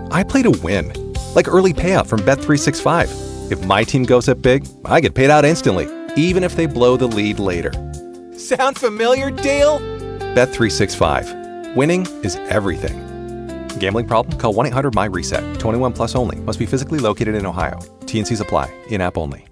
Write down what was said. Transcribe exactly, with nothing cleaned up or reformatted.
I play to win, like early payout from Bet three sixty-five. If my team goes up big, I get paid out instantly, even if they blow the lead later. Sound familiar, Dale? Bet three sixty-five. Winning is everything. Gambling problem? Call one eight hundred M Y RESET. twenty-one plus only. Must be physically located in Ohio. T N Cs apply. In-app only.